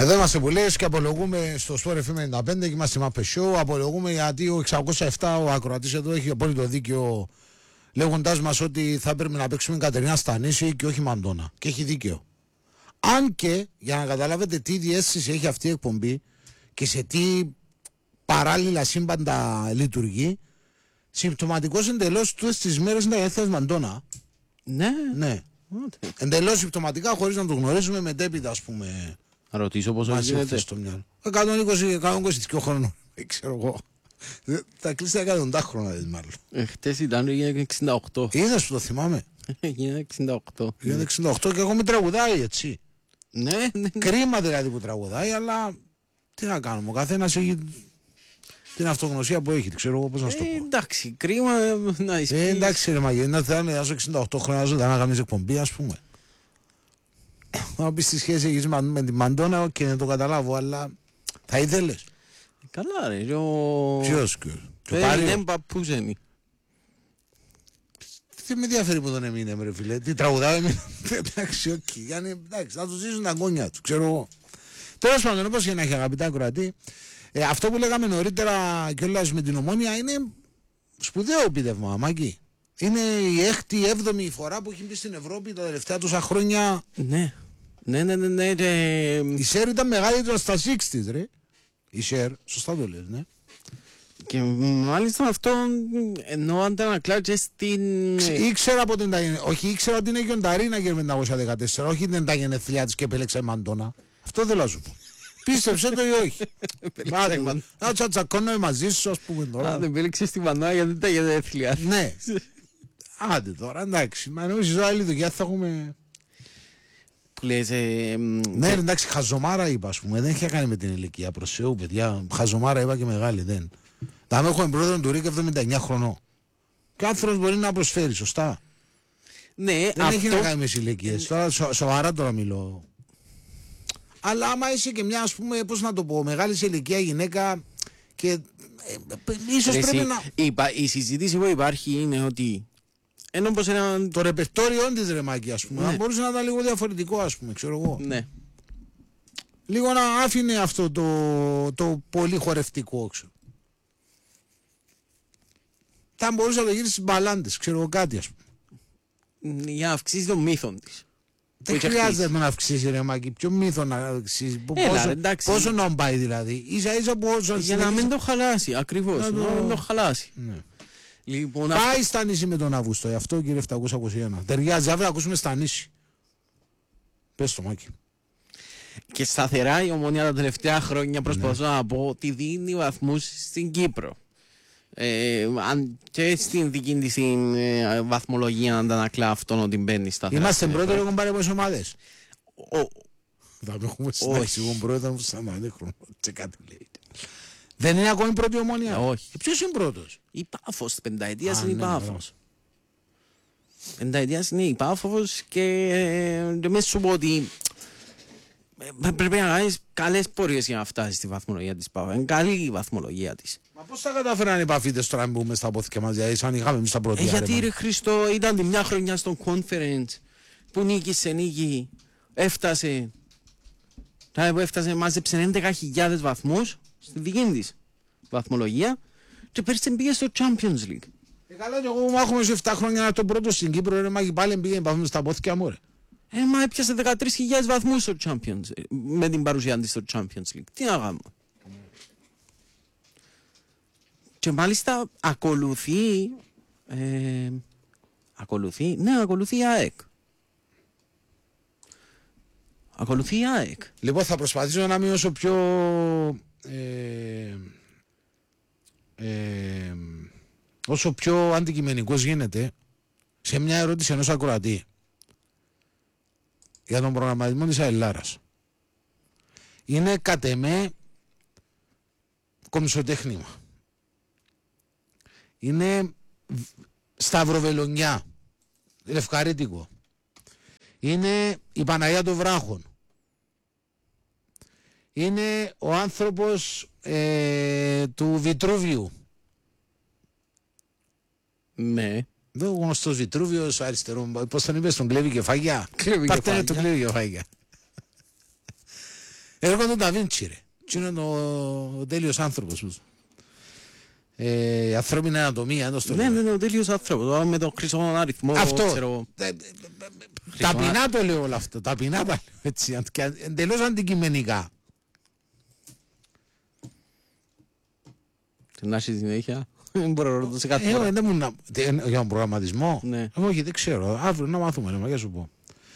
Εδώ είμαστε που λες και απολογούμε στο Sport FM 95 και είμαστε Μαπε Show. Απολογούμε γιατί ο 607 ο ακροατής εδώ έχει απόλυτο δίκιο, λέγοντάς μας ότι θα πρέπει να παίξουμε Κατερίνα Στανίση και όχι Μαντώνα. Και έχει δίκαιο. Αν και, για να καταλάβετε τι διαίσθηση έχει αυτή η εκπομπή και σε τι παράλληλα σύμπαντα λειτουργεί, συμπτωματικός εντελώς τούτες τις μέρες είναι τα Μαντώνα. Ναι. Εντελώς συμπτωματικά, χωρίς να το γνωρίζουμε, μετέπειτα, ας πούμε. Να ρωτήσω πόσο γίνεται. Στο μυαλό. 120 χρόνων. Ξέρω εγώ. Θα κλείσει 100 χρόνια, μάλλον. Χτες ήταν, έγινε 68. Είδες που το θυμάμαι. Έγινε 68. Έγινε 68 και εγώ με τραγουδάει, έτσι. Ναι. Κρίμα δηλαδή που τραγουδάει, αλλά τι να κάνουμε. Ο καθένας έχει την αυτογνωσία που έχει. Ξέρω εγώ πώς να σου το πω. Εντάξει, κρίμα να εισπείς. Εντάξει, ρε Μαγιέ, να θα 68 χρόνια ζω, να κάνεις εκπομπή, ας πούμε. Να πεις τη σχέση έχεις με τη Μαντώνα και να το καταλάβω, αλλά θα ήθελες. Καλά ρε, Ποιος δεν παππούζενη. Τι με ενδιαφέρει που τον έμεινε, ρε φίλε. Τι τραγουδάει, εντάξει, οκ. Εντάξει, να του ζήσουν τα γόνια του, ξέρω εγώ. Τέλος πάντων, όπως και να έχει, αγαπητά ακροατή, αυτό που λέγαμε νωρίτερα κιόλας με την Ομόνια είναι σπουδαίο επίτευγμα, Μάκη. Είναι η 6η, 7η φορά που έχει μπει στην Ευρώπη τα τελευταία τόσα χρόνια. Ναι. Η ΣΕΡ ήταν μεγαλύτερα στα 60's, ρε. Η ΣΕΡ, σωστά το λες, ναι. Και μάλιστα αυτό ενώ αντανακλά και στην... Ήξερα ότι είναι Γιονταρίνα και 1914, όχι δεν τα γενεθλιά της και επέλεξε Μαντώνα. Αυτό θέλω να σου πω. Πίστεψε το ή όχι. Να τσατσακώνω μαζί σου, ας πούμε τώρα. Δεν επέλεξε στη Μαντώνα γιατί τα γενέθλια. Ναι. Άντε τώρα, εντάξει. Μα νομίζω άλλη δουλειά θα έχουμε... Ναι, εντάξει, χαζομάρα είπα, ας πούμε. Δεν είχε κάνει με την ηλικία. Προς Θεού, παιδιά. Χαζομάρα είπα και μεγάλη, δεν. Θα έχουμε πρόεδρο του Ρίκ 79 χρονών. Και άνθρωπος μπορεί να προσφέρει, σωστά. Ναι, δεν έχει να κάνει με τις ηλικίες. Τώρα, σοβαρά τώρα μιλώ. Αλλά άμα είσαι και μια, ας πούμε, πώς να το πω, μεγάλη σε ηλικία γυναίκα και ίσως πρέπει να... Η συζήτηση που υπάρχει είναι ότι ενώ πως το ρεπερτόριό της, ρε Μάκη, ας πούμε, ναι. Μπορούσε να ήταν λίγο διαφορετικό, ας πούμε, ξέρω εγώ. Ναι. Λίγο να άφηνε αυτό το πολύ χορευτικό, ξέρω. Θα μπορούσε να το γυρίσει στις μπαλάντες, ξέρω εγώ, κάτι, ας πούμε. Για να αυξήσει τον μύθο της. Δεν χρειάζεται να αυξήσει, ρε Μάκη, ποιο μύθο να αυξήσει. Πόσο να πάει δηλαδή. Ίσα πόσο. Για να μην το χαλάσει, ακριβώς. Να μην το χαλάσει. Ναι. Λοιπόν, πάει στα νήσι με τον Αύγουστο, αυτό κύριε 721. Ταιριάζει, αύριο ακούσουμε στα νήσι. Πες το, Μάκη. Και σταθερά η Ομονία τα τελευταία χρόνια προσπαθώ να πω ότι δίνει βαθμούς στην Κύπρο. Και στην δική της βαθμολογία αντανακλά αυτόν ότι μπαίνει σταθερά. Είμαστε πρώτοι, έχουν πάρει πόσες ομάδες. Θα με έχουμε συνάξει, εγώ πρώτα σαν να είναι χρόνο. Δεν είναι ακόμη πρώτη Ομόνια. Όχι. Ποιος είναι πρώτος? Η Πάφος, πενταετίας είναι η Πάφος. Πενταετίας είναι η Πάφος και μέσα σου πω ότι πρέπει να κάνεις καλές πορείες για να φτάσεις στη βαθμολογία της Πάφος. Είναι καλή η βαθμολογία της. Μα πώς θα καταφέραν οι Παφίτες τώρα να μπούμε στα απόθηκια μας, δηλαδή σαν είχαμε εμείς τα πρώτα. Γιατί ρε Χριστό, ήταν τη μια χρονιά στο conference που νίκησε, έφτασε, μάζεψε 11.000 βαθμούς στη δική της βαθμολογία και πέρσι πήγε στο Champions League. Καλά και εγώ έχουμε σε 7 χρόνια να το πρώτο στην Κύπρο, ρε Μάκη, πάλι πήγαινε παθούμε στα πόθηκια μου, ρε. Μα έπιασε 13.000 βαθμούς στο Champions με την παρουσία της στο Champions League. Τι να κάνουμε. Και μάλιστα ακολουθεί η ΑΕΚ. Ακολουθεί η ΑΕΚ. Λοιπόν, θα προσπαθήσω να είμαι όσο πιο όσο πιο αντικειμενικός γίνεται σε μια ερώτηση ενός ακροατή για τον προγραμματισμό της Αελάρας. Είναι κατ' εμέ κομισοτέχνημα. Είναι σταυροβελονιά, λευκαρίτικο. Είναι η Παναγία των Βράχων. Είναι ο άνθρωπος του Βιτρούβιου. Ναι. Δεν ο γνωστός Βιτρούβιος αριστερό. Πώς τον είπες, τον κλέβει κεφάγια. Κλέβει κεφάγια. Του κλέβει κεφάγια. Έργο του Νταβίντσι ρε. Τι είναι ο τέλειος άνθρωπος. Η ανθρώπινη ανατομία. Ναι, ο τέλειος άνθρωπος. Με τον χρυσό αριθμό. Αυτό. Ταπεινά το λέω όλο αυτό. Ταπεινά τα λέω έτσι. Εντελώς αντικειμενικά. Να έχει συνέχεια. Δεν μπορώ να ρωτήσω κάτι φορά. Για τον προγραμματισμό. Ναι. Όχι, δεν ξέρω. Αύριο να μάθουμε. Για σου πω.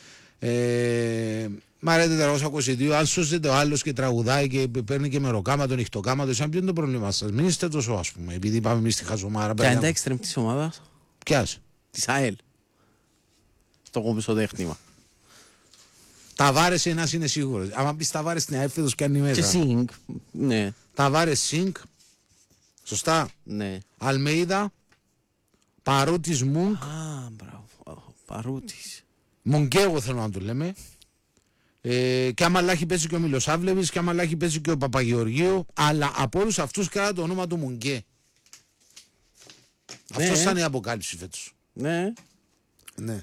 Μαρέτε 422, αν σώζεται ο άλλος και τραγουδάει και παίρνει και μεροκάματο, νυχτοκάματο, σαν ποιο είναι το πρόβλημά σας. Μην είστε τόσο, ας πούμε, επειδή πάμε εμείς στη χαζομάρα. Ποια είναι τα έξτρεμ της ομάδας? Ποιας? Της ΑΕΛ. Στο κομψοτέχνημα. Ταβάρες ένας είναι σίγουρος. Άμα πεις Ταβάρες στην ΑΕΛ φέτος κάνει μέσα. Και Σινγκ. Ναι. Ταβάρες Σινγκ. Σωστά. Ναι. Αλμέιδα. Παρούτης Μουνκ. Α, μπράβο. Παρούτης. Μουνκέγο θέλω να το λέμε. Και άμα λάχει παίζει και ο Μιλοσάβλεβης και άμα λάχει παίζει και ο Παπαγεωργίου, αλλά από όλους αυτούς κράτα το όνομα του Μουνκέ. Ναι. Αυτός ήταν η αποκάλυψη φέτος. Ναι. Ναι.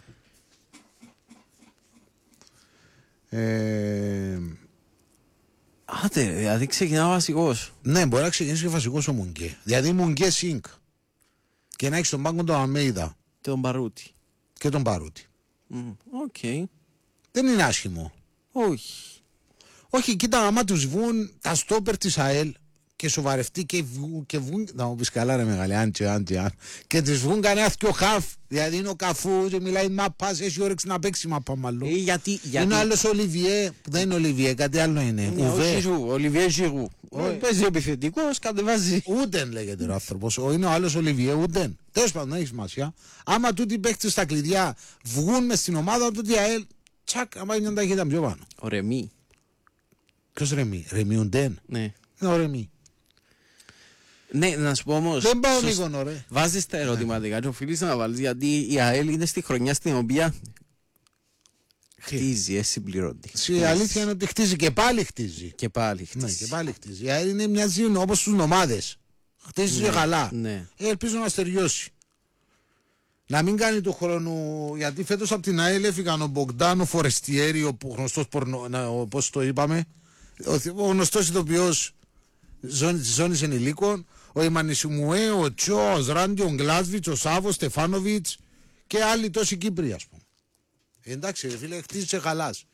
Άτε, δηλαδή ξεκινά βασικός. Ναι, μπορεί να ξεκινήσει και βασικός ο Μουνκέ. Δηλαδή Μουνκέ Σινκ. Και να έχει στον πάγκο τον Αλμέιδα. Και τον Παρούτη. Και τον Παρούτη. Οκ. Δεν είναι άσχημο. Όχι. Όχι, κοίτα, άμα τους βγουν τα στόπερ της ΑΕΛ και σοβαρευτεί και βγουν. Να μου πεις καλά, ρε μεγάλη, αν. Και τους βγουν κανένα δυο χαφ. Δηλαδή είναι ο Καφού και μιλάει μάπας, έχει όρεξη να παίξει μάπα μάλλον. Γιατί. Είναι ο άλλος Ολιβιέ, που δεν είναι Ολιβιέ, κάτι άλλο είναι. Ολιβιέ Ζιρού. Παίζει επιθετικός, κατεβάζει. Ούντεν λέγεται ο άνθρωπος. Είναι ο άλλος Ολιβιέ, ούντεν. Τέλος πάντων, δεν έχει σημασία. Άμα τούτοι παίχτες στα κλειδιά βγουν μες στην ομάδα, τούτοι η ΑΕΛ, τσακ, άμα είναι ταχύτητα πιο πάνω. Ο Ρεμί. Ποιος Ρεμί? Ρεμί ούντεν. Ναι. Είναι ο Ρεμί. Ναι, να σου πω όμως. Δεν πάω Μύκονο, ρε. Βάζεις τα ερωτηματικά και οφείλεις να βάλεις, γιατί η ΑΕΛ είναι στη χρονιά στην οποία χτίζει, συμπληρώνει. Η αλήθεια είναι ότι χτίζει και πάλι χτίζει. Και πάλι χτίζει. Ναι, και πάλι χτίζει. Η ΑΕΛ είναι μια ζήνη όπως στους νομάδες. Χτίζει και καλά. Ναι. Ελπίζω να στεριώσει. Να μην κάνει του χρόνου, γιατί φέτος από την ΑΕΛ έφυγαν ο Μπογκδάνο Φορεστιέρη, ο γνωστός πώς το είπαμε, ο γνωστός ηθοποιός της ζώνης ενηλίκων, ο Ιμανισιμουέ, ο Τσό, ο Ράντι, ο Γκλάσβιτς, ο Σάβο, Στεφάνοβιτς και άλλοι τόσοι Κύπροι, ας πούμε. Εντάξει, ρε φίλε, χτίζησε χαλάς.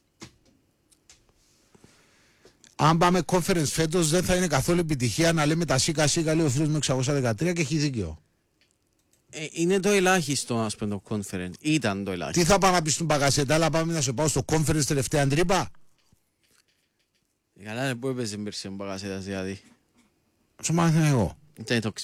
Αν πάμε conference φέτος, δεν θα είναι καθόλου επιτυχία να λέμε τα σίκα σίκα, λέει ο φίλος μου 613 και έχει δίκιο. Είναι το ελάχιστο, ας πούμε, το conference. Ήταν το ελάχιστο. Τι θα πάω να πεις στον Παγκασέτα, αλλά πάμε να σε πάω στο conference τελευταία τρύπα. Καλά, ρε, πού έπαιζε πέρσι ο Παγκασέτας, δηλαδή. Στο Παναθηναϊκό. Ήταν το...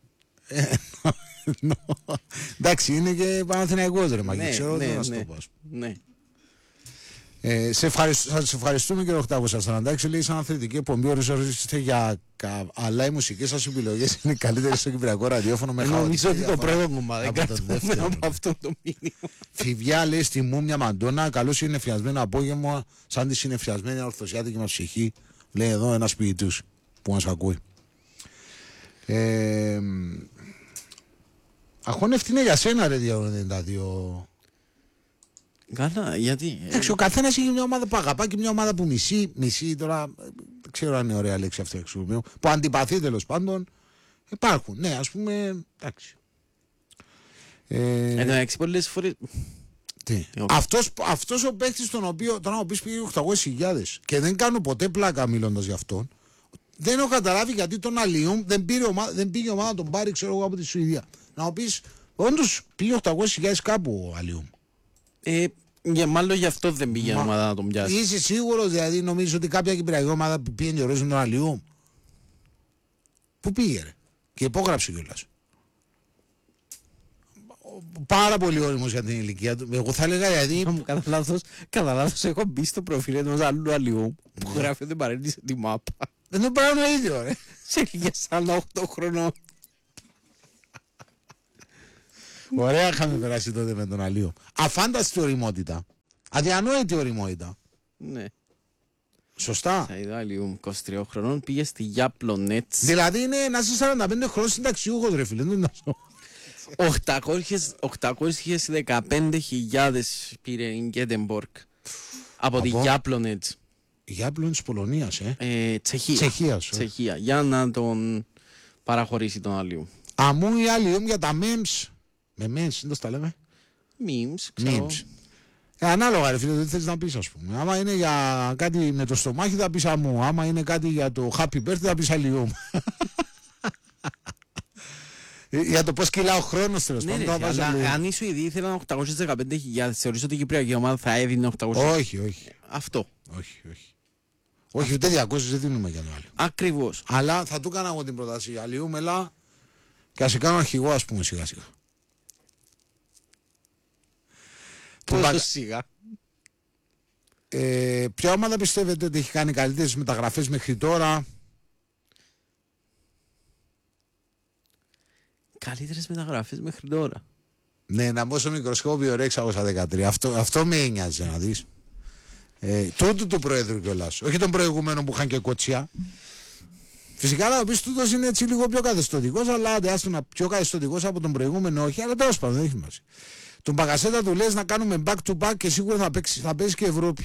Εντάξει, είναι και Παναθηναϊκός ρε μαγί, Ναι, ξέρω ναι, δεν θα ναι, το πω. ναι. Σε ευχαριστούμε κύριε Οκτάβο σας. Εντάξει, λέει σαν αθλητική εκπομπή οριζόριστε για αλλά οι μουσικές σας επιλογές είναι καλύτερες στο κυπριακό ραδιόφωνο με χαοτική. Νομίζω ότι το πρώτο κομμάτι από το δεύτερο. από αυτό το μήνυμα. Φιβιά λέει στη Μούμια Μαντώνα, καλώς συννεφιασμένο απόγευμα, σαν τη συννεφιασμένη ορθωσιάτικη μας ψυχή, λέει εδώ ένας ποιητούς που μας ακούει. Αχώνευτη είναι για σένα ρε 292. Καλά, γιατί. Εντάξει, ο καθένας έχει μια ομάδα που αγαπά και μια ομάδα που μισεί τώρα, δεν ξέρω αν είναι ωραία λέξη αυτή που αντιπαθεί τέλος πάντων. Υπάρχουν, ναι, ας πούμε, εντάξει. Εντάξει, πολλές φορές. Τι. Αυτός ο παίκτης τον οποίο τώρα ο οποίος πήγε 800.000 και δεν κάνω ποτέ πλάκα μιλώντας για αυτόν, δεν έχω καταλάβει γιατί τον Αλιούμ δεν πήγε ομάδα να τον πάρει, ξέρω εγώ, από τη Σουηδία. Να μου πεις, όντως πήγε 800.000 κάπου ο Αλιούμ. Μάλλον γι' αυτό δεν πήγε ομάδα να τον πιάσει. Είσαι σίγουρος, δηλαδή νομίζεις ότι κάποια κυπριακή ομάδα πήγαινε και τον Αλιούμ? Πού πήγε ρε? Και υπόγραψε κιόλας. Πάρα πολύ όριμος για την ηλικία του. Εγώ θα έλεγα γιατί. Κατά λάθος έχω μπει στο προφίλ ενός άλλου Αλιούμ που γράφει ότι παρέντησε τη μάπα. Δεν το πράγμα το ίδιο ρε. Σε ηλικία 48 χρονών. Ωραία είχαμε περάσει τότε με τον Αλίου. Αφάνταστη ωριμότητα. Αδιανόητη ωριμότητα. Ναι. Σωστά. Θα είδα Αλιούμ 23 χρονών, πήγε στη Γιάπλο Νέτς. Δηλαδή είναι να είσαι 45 χρόνων συνταξιούχος ρε φίλε. 815.000 πήρε η Γκέτεμπορκ από τη Γιάπλο Νέτς. Γιάπλο της Πολωνίας, Τσεχία. Για να τον παραχωρήσει τον Αλιούμ. Αμού ή Αλιούμ για τα memes. Με memes, δεν τα λέμε. Memes. Ανάλογα ρε φίλε, δεν θες να πεις ας πούμε. Άμα είναι για κάτι με το στομάχι θα πεις αμού. Άμα είναι κάτι για το happy birthday θα πεις Αλιούμ. Για το πώς κυλά ο χρόνος τέλος πάντων. Αν οι Σουηδοί ήθελαν 815.000, θεωρείς ότι η Κυπριακή ομάδα θα έδινε 800.000? Όχι. Αυτό. Όχι, ούτε 200 δεν δίνουμε για το άλλο. Ακριβώς. Αλλά θα του έκανα εγώ την πρόταση. Αλιούμ, έλα και ας σε κάνω αρχηγό ας πούμε σιγά σιγά. Πόσο σιγά. Ποια ομάδα πιστεύετε ότι έχει κάνει καλύτερες μεταγραφές μέχρι τώρα? Καλύτερες μεταγραφές μέχρι τώρα. Ναι, να μπω στο μικροσκόπιο ρε 613. Αυτό με ένοιαζε να δεις. Τούτου του Προέδρου κιόλας. Όχι τον προηγούμενο που είχαν και κοτσιά. Φυσικά να πεις τούτος είναι έτσι λίγο πιο καθεστωτικός, αλλά άστονα πιο καθεστωτικός από τον προηγούμενο όχι, αλλά τέλος πάντων δεν έχει σημασία. Τον Μπακασέτα του λες να κάνουμε back to back και σίγουρα θα παίξει και Ευρώπη.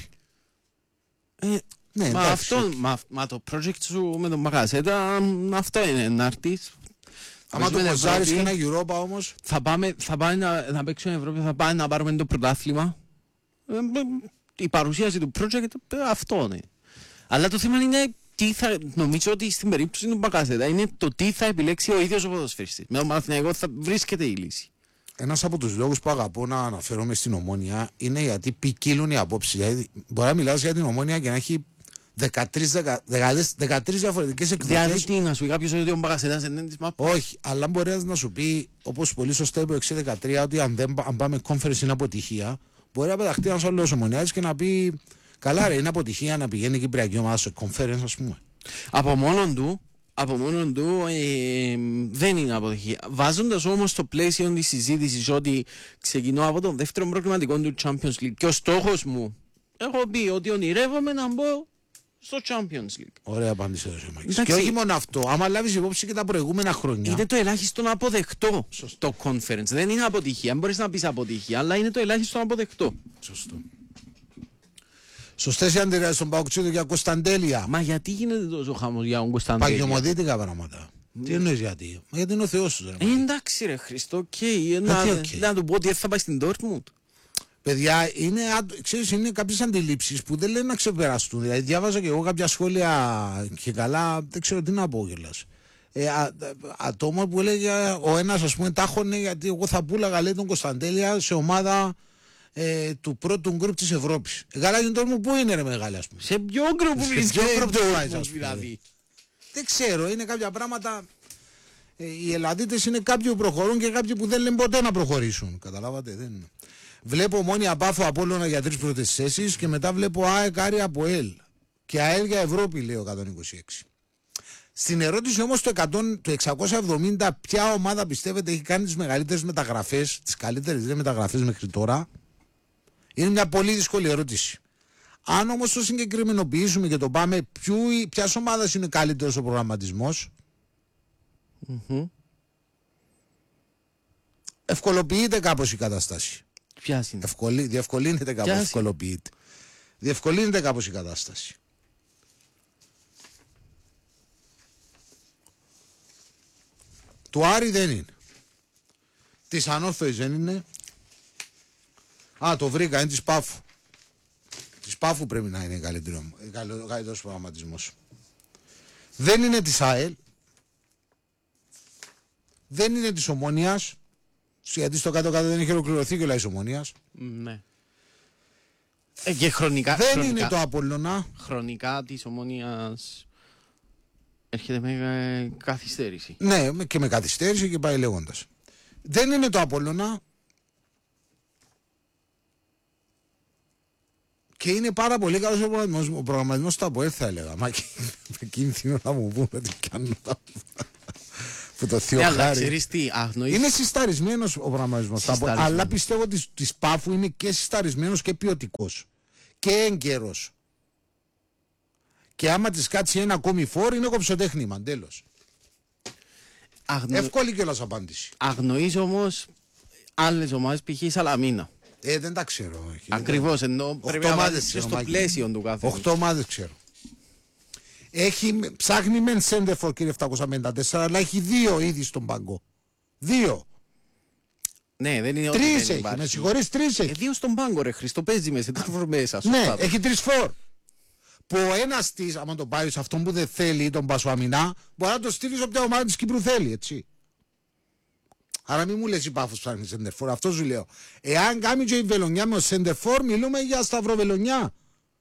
Ναι, μα το project σου με τον Μπακασέτα αυτό είναι να έρθεις. Άμα το ποζάρεις και ένα Europa όμως. Θα πάμε να παίξουμε Ευρώπη, θα πάμε να πάρουμε το πρωτάθλημα. Η παρουσίαση του project αυτό είναι. Αλλά το θέμα είναι νομίζω ότι στην περίπτωση του Μπακασέτα είναι το τι θα επιλέξει ο ίδιος ο ποδοσφαιριστής. Με τον Παναθηναϊκό θα βρίσκεται η λύση. Ένας από τους λόγους που αγαπώ να αναφέρομαι στην Ομόνοια είναι γιατί ποικίλουν οι απόψεις. Δηλαδή, μπορεί να μιλάς για την Ομόνοια και να έχει 13 διαφορετικές εκδοχές. Δηλαδή τι να σου πει κάποιος ότι ο Μπακασέτας δεν είναι της ΜΑΠ? Όχι, αλλά μπορεί να σου πει, όπως πολύ σωστά είπε ο 613, ότι αν πάμε conference είναι αποτυχία. Μπορεί να πεταχτεί ένας άλλος Ομονιάτης και να πει καλά ρε, είναι αποτυχία να πηγαίνει η Κυπριακή ομάδα στο conference ας πούμε. Από μόνον του δεν είναι αποτυχία. Βάζοντας όμως στο πλαίσιο της συζήτησης ότι ξεκινώ από το δεύτερο προκριματικό του Champions League και ο στόχος μου, έχω πει ότι ονειρεύομαι να μπω στο Champions League. Ωραία απάντηση. Και όχι μόνο αυτό, άμα λάβεις υπόψη και τα προηγούμενα χρόνια. Είναι το ελάχιστο αποδεκτό στο conference. Δεν είναι αποτυχία. Αν μπορείς να πεις αποτυχία, αλλά είναι το ελάχιστο αποδεκτό. Σωστό. Σωστές οι αντιδράσεις στον Παοξίδο για Κωνσταντέλια. Μα γιατί γίνεται τόσο χαμός για τον Κωνσταντέλια? Παγιωμοδίτικα πράγματα. Τι εννοείς γιατί? Μα γιατί είναι ο Θεός σου. Εντάξει ρε Χριστό, να του πω ότι θα πάει στην Dortmund. Παιδιά, είναι κάποιες αντιλήψεις που δεν λένε να ξεπεραστούν. Δηλαδή, διάβαζα και εγώ κάποια σχόλια και καλά, δεν ξέρω τι να πω κιόλας. Ατόμα που έλεγε ο ένας, ας πούμε, τάχωνε γιατί εγώ θα πούλαγα, λέει, τον Κωνσταντέλια σε ομάδα του πρώτου γκρουπ της Ευρώπης. Καλά, τον μου πού είναι, ρε μεγάλη, ας πούμε. Σε ποιο γκρουπ που δηλαδή. Δεν ξέρω, είναι κάποια πράγματα. Οι Ελλαδίτες είναι κάποιοι που προχωρούν και κάποιοι που δεν λένε ποτέ να προχωρήσουν. Καταλάβατε, δεν είναι. Βλέπω Ομόνοια Πάφο Απόλλωνα για 3 πρώτες θέσεις και μετά βλέπω ΑΕΚ Άρη από ΕΛ. Και ΑΕΛ για Ευρώπη, λέει ο 126. Στην ερώτηση όμως του 670, ποια ομάδα πιστεύετε έχει κάνει τις μεγαλύτερες μεταγραφές, τις καλύτερες μεταγραφές μέχρι τώρα, είναι μια πολύ δύσκολη ερώτηση. Αν όμως το συγκεκριμενοποιήσουμε και το πάμε, ποιας ομάδας είναι καλύτερος ο προγραμματισμός, ευκολοποιείται κάπως η κατάσταση. Διευκολύνεται κάπως, ευκολοποιείται. Διευκολύνεται κάπως η κατάσταση. Του Άρη δεν είναι. Της Ανόρθωης δεν είναι. Το βρήκα, είναι της Πάφου. Της Πάφου πρέπει να είναι ο καλύτερος προγραμματισμός. Δεν είναι της ΑΕΛ. Δεν είναι της Ομόνοιας. Γιατί στο κάτω-κάτω δεν έχει ολοκληρωθεί και όλα της Ομόνοιας. Ναι. Και χρονικά. Δεν είναι το Απόλλωνα. Χρονικά της Ομόνοιας έρχεται με καθυστέρηση. Ναι, και με καθυστέρηση και πάει λέγοντας. Δεν είναι το Απόλλωνα. Και είναι πάρα πολύ καλός ο προγραμματισμός του ΑΠΟΕΛ, θα έλεγα. Μα και κίνδυνο να μου πούνε ότι κάνω. Που το θείο χάρη. Είναι συσταρισμένος ο προγραμματισμός. Αλλά πιστεύω ότι της Πάφου είναι και συσταρισμένος και ποιοτικός. Και έγκαιρος. Και άμα της κάτσει ένα ακόμη φόρ είναι κοψοτέχνημα. Τέλος. Εύκολη κιόλας απάντηση. Αγνοείς όμως άλλες ομάδες, π.χ. η Σαλαμίνα. Δεν τα ξέρω. Ακριβώς, ενώ πρέπει να ομάδες βάλεις ξέρω, στο Μάκη. πλαίσιο του κάθε. 8 ομάδες ξέρω. Ψάχνει μεν Σέντερφορ κύριε 754, αλλά έχει 2 ήδη στον πάγκο. 2. Ναι, δεν είναι 3 ότι δεν έχει. υπάρχει. Με συγχωρείς, 3 έχει. 2 στον πάγκο, ρε Χριστό, παίζει μέσα, μέσα. Ναι, σωστά το. έχει 3 φορ. Που ο ένας της, άμα τον πάρει σε αυτόν που δεν θέλει τον Πασουαμινά, μπορεί να το στείλει σε όποια ομάδα της Κύπρου θέλει, έτσι. Άρα μην μου λες η Πάφος ψάχνει σέντερφορ, αυτό σου λέω. Εάν κάνει και η Βελονιά με ο σέντερφορ, μιλούμε για Σταυροβελονιά.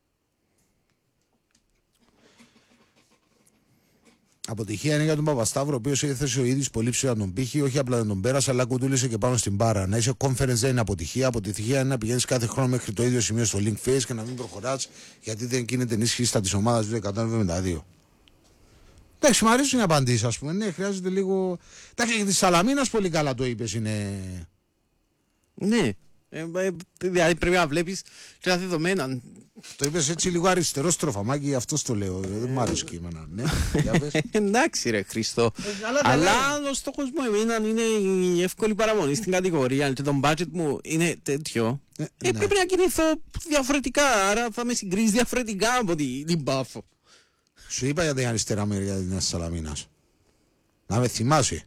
Αποτυχία είναι για τον Παπασταύρο, ο οποίος έθεσε ο ίδιος πολύ ψηλά τον πύχη, όχι απλά δεν τον πέρασε, αλλά κουτούλησε και πάνω στην μπάρα. Να είσαι conference δεν είναι αποτυχία. Αποτυχία είναι να πηγαίνεις κάθε χρόνο μέχρι το ίδιο σημείο στο link face και να μην προχωράς, γιατί δεν γίνεται ενίσχυση της ομάδας του 172. Εντάξει, μου αρέσουν οι απαντήσεις, ας πούμε. Ναι, χρειάζεται λίγο. Εντάξει, για τη Σαλαμίνας πολύ καλά το είπες, είναι. Ναι. Δηλαδή πρέπει να βλέπεις και τα δεδομένα. Το είπες έτσι λίγο αριστερό στροφαμάκι, αυτό το λέω. Δεν μου άρεσε και εμένα. Ναι, για πες. Εντάξει ρε Χριστό. Αλλά ο στόχος μου εμένα είναι η εύκολη παραμονή στην κατηγορία και το budget μου είναι τέτοιο. Ναι. Πρέπει να κινηθώ διαφορετικά, άρα θα με συγκρίνεις διαφορετικά από την Πάφο. Σου είπα για την αριστερά μεριά της Σαλαμίνας. Να με θυμάσαι.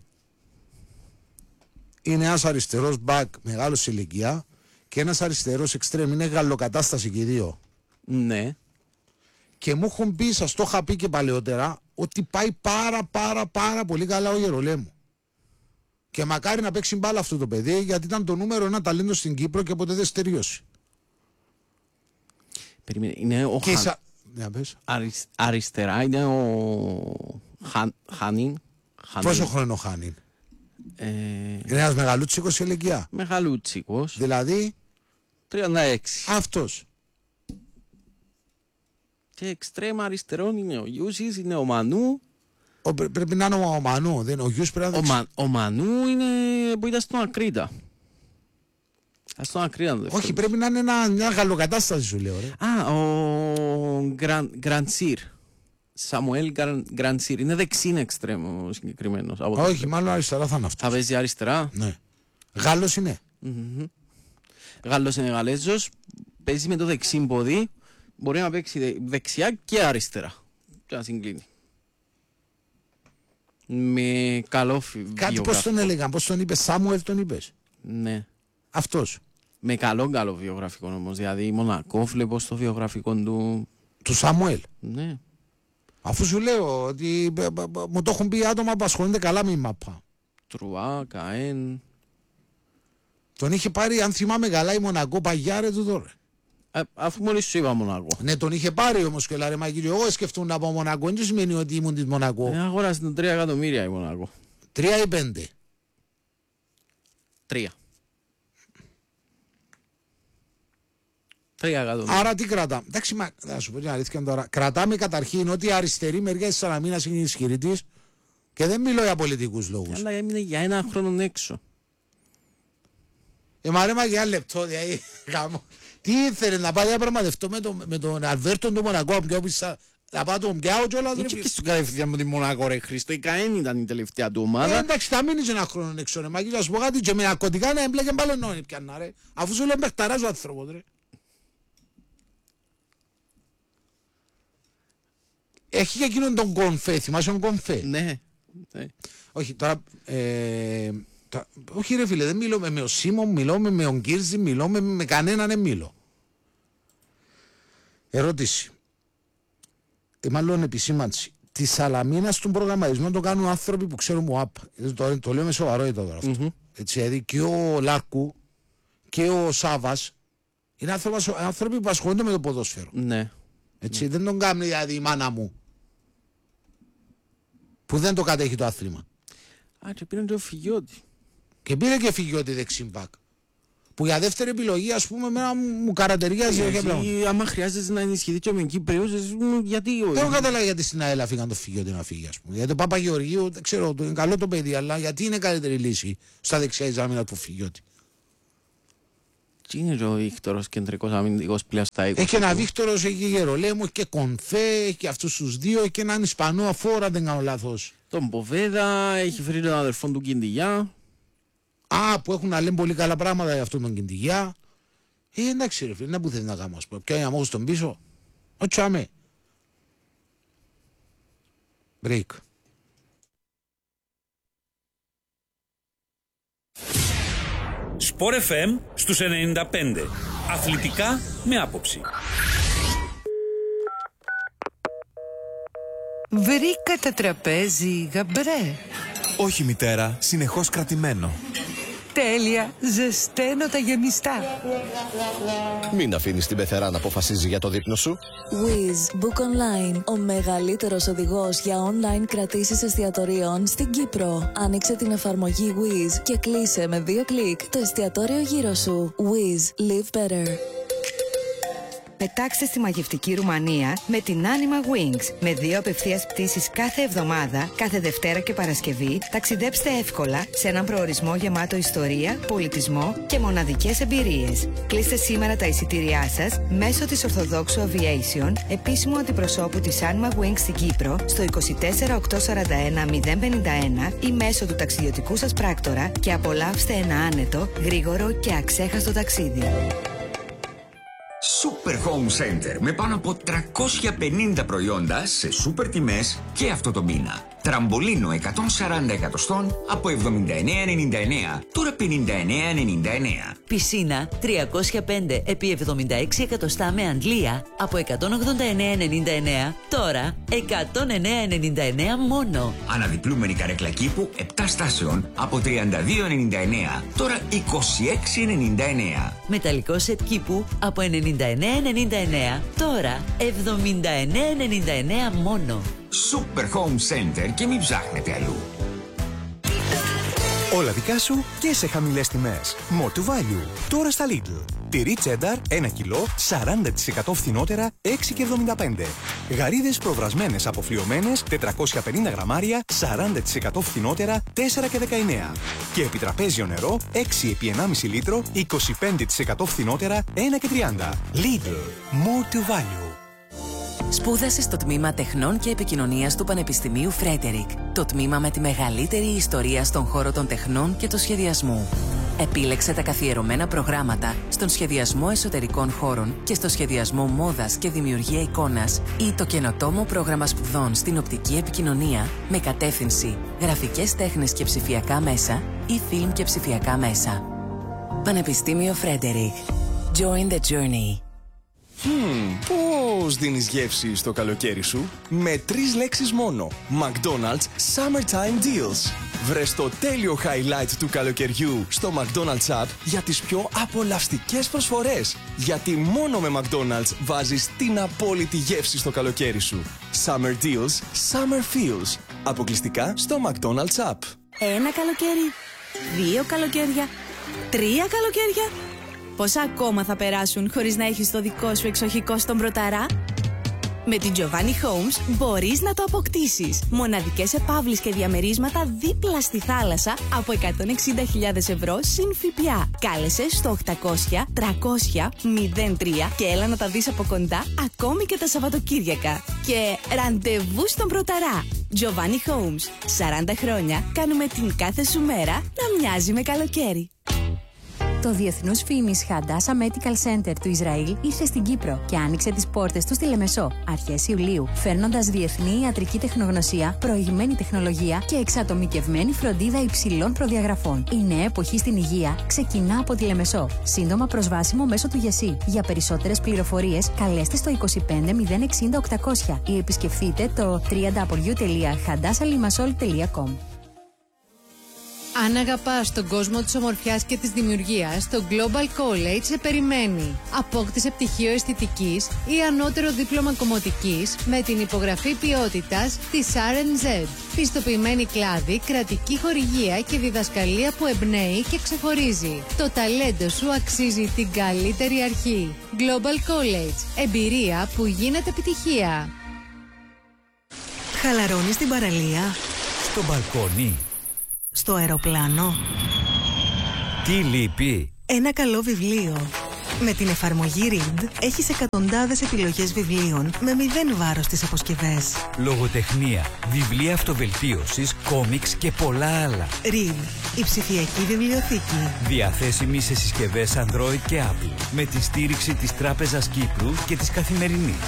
Είναι ένας αριστερός μπακ μεγάλος σε ηλικία και ένας αριστερός εξτρέμ. Είναι γαλλοκατάσταση και οι δύο. Ναι. Και μου έχουν πει, σας το είχα πει και παλαιότερα, ότι πάει πάρα πολύ καλά ο Γερολέμου. Και μακάρι να παίξει μπάλα αυτό το παιδί, γιατί ήταν το νούμερο 1 ταλέντο στην Κύπρο και ποτέ δεν στεριώσει. Περιμένε, είναι ο αριστερά είναι ο Χάνιν. Πόσο χρόνο Χάνιν? Είναι ένας μεγαλούτσικος σε ηλικία. Μεγαλούτσικος. Δηλαδή 36. αυτός. Και εξτρέμα αριστερών είναι ο Γιούσης, είναι ο Μανού. Πρέπει να είναι ο Μανού, δεν ο Γιούς πρέπει να είναι. Ο Μανού είναι που ήταν στον Ακρίτα. Στον Ακρίτα. Όχι, πρέπει να είναι μια γαλλοκατάσταση σου λέω. Ρε. Α, ο Γκραντσίρ. Σαμουέλ Γκραντσίρ. Είναι δεξίν εξτρέμο συγκεκριμένος. Όχι, μάλλον αριστερά θα είναι αυτό. Θα παίζει αριστερά. Ναι. Γάλλος είναι. Γάλλος είναι Γαλλέζος. Παίζει με το δεξί πόδι. Μπορεί να παίξει δεξιά και αριστερά. Και να συγκλίνει. Με καλό βιογραφικό. Κάτι πώς τον έλεγαν, πώς τον είπες, Σάμουελ τον είπες. Ναι. Αυτός. Με καλό βιογραφικό όμως. Δηλαδή Μονακό βλέπω στο βιογραφικό του. Του Σάμουελ. Ναι. Αφού σου λέω ότι μου το έχουν πει άτομα που ασχολούνται καλά με η μάπα. Τρουά, Καέν. Τον είχε πάρει, αν θυμάμαι καλά, η Μονακό παγιάρε του τώρα. Αφού μόλις σου είπα Μονακό. Ναι, τον είχε πάρει όμως και λέει, μα κύριε, εγώ σκεφτούν να πάω Μονακό. Δεν σημαίνει ότι ήμουν της Μονακό. Αγόρασε 3 εκατομμύρια η Μονακό. 3 ή 5. 3. 3 εκατομμύρια. Άρα τι κρατάμε. Εντάξει, μα θα σου πω την αλήθεια τώρα. Κρατάμε καταρχήν ότι η αριστερή μεριά της Σαλαμίνας είναι ισχυρή της και δεν μιλώ για πολιτικούς λόγους. Αλλά έμεινε για ένα χρόνο έξω. Μα ρε, μα για ένα λεπτό, δηλαδή, τι ήθελε να πάει να πραγματευτώ με τον Αλβέρτο του Μονακό, να πάω τον πιάω κιόλας. Δεν και στον κατευθείαν με τη Μονακό ρε Χριστό, η Καέν ήταν η τελευταία του ομάδα. Εντάξει, θα μείνεις ένα χρόνο έξω ρε, μα να σου πω κάτι και με ναρκωτικά να έμπλεκε μπαλονόνι πιάνα ρε, αφού σου λέω παιχταράς ο άνθρωπος ρε. Έχει και εκείνον τον Κονφέ, θυμάσαι τον Κονφέ. Ναι. Όχι, τώρα, όχι ρε φίλε, δεν μιλώ με ο Σίμον, μιλώ με τον Κίρζη, μιλώ με κανέναν, δεν μιλώ. Ερώτηση. Μάλλον επισήμανση. Τη Σαλαμίνα στον προγραμματισμό το κάνουν άνθρωποι που ξέρουν μου απ. Το λέω με σοβαρότητα τώρα αυτό. Έτσι, δηλαδή και ο Λάρκου και ο Σάβας είναι άνθρωποι που ασχολούνται με το ποδόσφαιρο. Ναι. Έτσι, δεν τον κάνει δηλαδή η μάνα μου που δεν το κατέχει το άθλημα. Α, και πήραν το Φιγιώτη. Και πήρε και Φιγιώτη δεξιμπάκ. Που για δεύτερη επιλογή, ας πούμε, εμένα μου καρατεριάζει. Άμα χρειάζεται να ενισχυθεί και με Κύπριος, γιατί όχι. Δεν καταλάβει γιατί στην ΑΕΛ αφήγαν το Φιγιώτη να φύγει, ας πούμε. Γιατί ο Παπαγεωργίου, δεν ξέρω, είναι καλό το παιδί, αλλά γιατί είναι καλύτερη λύση στα δεξιά εξάμηνα του Φιγιώτη. Τι είναι ο Βίκτορος κεντρικός αμυντικός πλέον στα 20. Έχει ένα Βίκτορος, έχει Γερολέμου, έχει και Κονφέ, έχει και αυτούς τους δύο, έχει και έναν Ισπανό αφόρα, δεν κάνω λάθος. Τον Ποβέδα, έχει φέρει τον αδερφόν του Κιντιγιά. Που έχουν να λένε πολύ καλά πράγματα για αυτόν τον Κιντιγιά. Εντάξει ρε φίλε, να που θέλει να κάνω, ας πούμε. Ποια είναι αμόγως τον πίσω. Όχι άμε. Break. Sport FM στους 95. Αθλητικά με άποψη. Βρήκα τα τραπέζι γαμπρέ. Όχι μητέρα, συνεχώς κρατημένο. Τέλεια, ζεσταίνω τα γεμιστά. Μην αφήνεις την πεθερά να αποφασίζει για το δείπνο σου. Wizz Book Online, ο μεγαλύτερος οδηγός για online κρατήσεις εστιατορίων στην Κύπρο. Άνοιξε την εφαρμογή Wizz και κλείσε με 2 κλικ το εστιατόριο γύρω σου. Wizz, live better. Πετάξτε στη μαγευτική Ρουμανία με την Anima Wings. Με 2 απευθείας πτήσεις κάθε εβδομάδα, κάθε Δευτέρα και Παρασκευή, ταξιδέψτε εύκολα σε έναν προορισμό γεμάτο ιστορία, πολιτισμό και μοναδικές εμπειρίες. Κλείστε σήμερα τα εισιτήριά σας μέσω της Ορθοδόξου Aviation, επίσημου αντιπροσώπου της Anima Wings στην Κύπρο, στο 24 841 051 ή μέσω του ταξιδιωτικού σας πράκτορα και απολαύστε ένα άνετο, γρήγορο και αξέχαστο ταξίδι. Super Home Center με πάνω από 350 προϊόντα σε σούπερ τιμές και αυτό το μήνα. Τραμπολίνο 140 εκατοστών από 79,99, τώρα 59,99. Πισίνα 305 επί 76 εκατοστά με αντλία από 189,99, τώρα 109,99 μόνο. Αναδιπλούμενη καρέκλα κήπου 7 στάσεων από 32,99, τώρα 26,99. Μεταλλικό σετ κήπου από 99,99, τώρα 79,99 μόνο. Super Home Center και μην ψάχνετε αλλού. Όλα δικά σου και σε χαμηλές τιμές. More to value. Τώρα στα Lidl. Τυρί τσένταρ 1 κιλό 40% φθηνότερα 6,75. Γαρίδες προβρασμένες αποφλιωμένες 450 γραμμάρια 40% φθηνότερα 4,19. Και επιτραπέζιο νερό 6 επί 1,5 λίτρο 25% φθηνότερα 1,30. Lidl. More to value. Σπούδασε στο τμήμα Τεχνών και Επικοινωνίας του Πανεπιστημίου Φρέντερικ, το τμήμα με τη μεγαλύτερη ιστορία στον χώρο των τεχνών και του σχεδιασμού. Επίλεξε τα καθιερωμένα προγράμματα στον σχεδιασμό εσωτερικών χώρων και στο σχεδιασμό μόδας και δημιουργία εικόνας ή το καινοτόμο πρόγραμμα σπουδών στην οπτική επικοινωνία με κατεύθυνση γραφικές τέχνες και ψηφιακά μέσα ή φιλμ και ψηφιακά μέσα. Πανεπιστήμιο Φρέντερικ. Join the journey. Πώς δίνεις γεύση στο καλοκαίρι σου? Με 3 λέξεις μόνο. McDonald's Summertime Deals. Βρες το τέλειο highlight του καλοκαιριού στο McDonald's App για τις πιο απολαυστικές προσφορές. Γιατί μόνο με McDonald's βάζεις την απόλυτη γεύση στο καλοκαίρι σου. Summer Deals, Summer Feels. Αποκλειστικά στο McDonald's App. 1 καλοκαίρι, 2 καλοκαίρια, 3 καλοκαίρια. Πόσα ακόμα θα περάσουν χωρίς να έχεις το δικό σου εξοχικό στον Πρωταρά? Με την Giovanni Homes μπορείς να το αποκτήσεις. Μοναδικές επαύλεις και διαμερίσματα δίπλα στη θάλασσα από 160.000 ευρώ συν ΦΠΑ. Κάλεσε στο 800 300 03 και έλα να τα δεις από κοντά ακόμη και τα Σαββατοκύριακα. Και ραντεβού στον Πρωταρά. Giovanni Homes. 40 χρόνια κάνουμε την κάθε σου μέρα να μοιάζει με καλοκαίρι. Το διεθνούς φήμης Hadassah Medical Center του Ισραήλ ήρθε στην Κύπρο και άνοιξε τις πόρτες του στη Λεμεσό αρχές Ιουλίου, φέρνοντας διεθνή ιατρική τεχνογνωσία, προηγμένη τεχνολογία και εξατομικευμένη φροντίδα υψηλών προδιαγραφών. Η νέα εποχή στην υγεία ξεκινά από τη Λεμεσό. Σύντομα προσβάσιμο μέσω του ΓΕΣΥ. Για περισσότερες πληροφορίες καλέστε στο 25 060 800 ή επισκεφτείτε το www.hadassahlimassol.com. Αν αγαπάς τον κόσμο της ομορφιάς και της δημιουργίας, το Global College σε περιμένει. Απόκτησε πτυχίο αισθητικής ή ανώτερο δίπλωμα κομμωτικής με την υπογραφή ποιότητας της R&Z. Πιστοποιημένη κλάδη, κρατική χορηγία και διδασκαλία που εμπνέει και ξεχωρίζει. Το ταλέντο σου αξίζει την καλύτερη αρχή. Global College. Εμπειρία που γίνεται επιτυχία. Χαλαρώνεις στην παραλία. Στο μπαλκόνι. Στο αεροπλάνο. Τι λείπει? Ένα καλό βιβλίο. Με την εφαρμογή Read έχεις εκατοντάδες επιλογές βιβλίων με 0 βάρος στις αποσκευές. Λογοτεχνία, βιβλία αυτοβελτίωσης, κόμιξ και πολλά άλλα. Read, η ψηφιακή βιβλιοθήκη. Διαθέσιμη σε συσκευές Android και Apple. Με τη στήριξη της Τράπεζας Κύπρου και της Καθημερινής.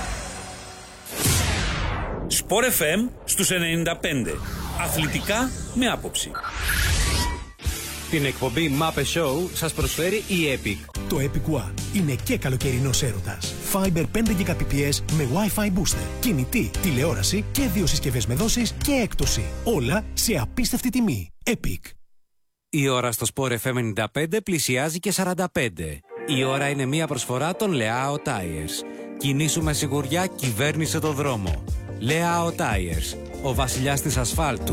Sport FM στους 95. Αθλητικά με άποψη. Την εκπομπή Mape Show σας προσφέρει η Epic. Το Epic One είναι και καλοκαιρινός έρωτας. Fiber 5 Gbps με Wi-Fi booster, κινητή, τηλεόραση και 2 συσκευές με δόσεις και έκπτωση. Όλα σε απίστευτη τιμή. Epic. Η ώρα στο Sport FM 95 πλησιάζει και 45. Η ώρα είναι μια προσφορά των Leao Tires. Κινήσου με σιγουριά, κυβέρνησε το δρόμο. Leao Tires, ο βασιλιάς της ασφάλτου.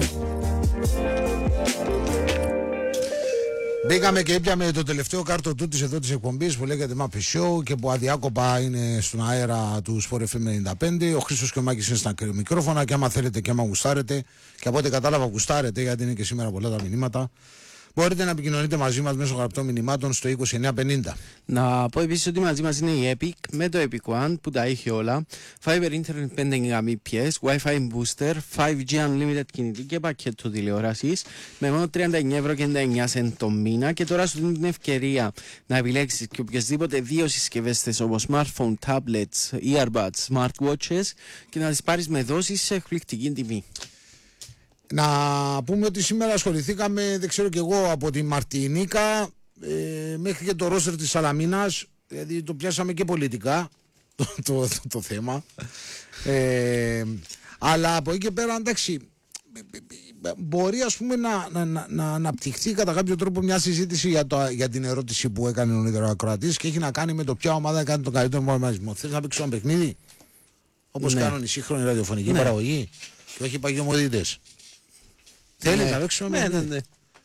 Μπήκαμε και ήπιαμε το τελευταίο κάρτο τούτης εδώ της εκπομπής που λέγεται Mape Show και που αδιάκοπα είναι στον αέρα του Sport FM 95. Ο Χρήστος και ο Μάκης είναι στα μικρόφωνα και άμα θέλετε και άμα γουστάρετε, και από ό,τι κατάλαβα γουστάρετε γιατί είναι και σήμερα πολλά τα μηνύματα, μπορείτε να επικοινωνείτε μαζί μας μέσω γραπτών μηνυμάτων στο 2950. Να πω επίσης ότι μαζί μας είναι η Epic με το Epic One που τα έχει όλα. Fiber Internet 5 Gbps, Wi-Fi Booster, 5G Unlimited κινητή και πακέτο τηλεόρασης με μόνο 39,99€ το μήνα. Και τώρα σου δίνει την ευκαιρία να επιλέξεις και οποιασδήποτε 2 συσκευές θες όπως smartphone, tablets, earbuds, smartwatches και να τις πάρεις με δόσεις σε εκπληκτική τιμή. Να πούμε ότι σήμερα ασχοληθήκαμε, δεν ξέρω κι εγώ, από τη Μαρτινίκα μέχρι και το ρόστερ της Σαλαμίνας, δηλαδή το πιάσαμε και πολιτικά το θέμα. Αλλά από εκεί και πέρα, εντάξει, μπορεί ας πούμε να αναπτυχθεί κατά κάποιο τρόπο μια συζήτηση για την ερώτηση που έκανε ο νωρίτερο ακροατής και έχει να κάνει με το ποια ομάδα κάνει τον καλύτερο προγραμματισμό. Θέλεις να παίξεις ένα παιχνίδι όπως κάνουν οι σύγχρονοι ραδιοφωνικοί παραγωγοί και όχι οι παγιωμοδίτες? Θέλεις να παίξεις ένα παιχνίδι?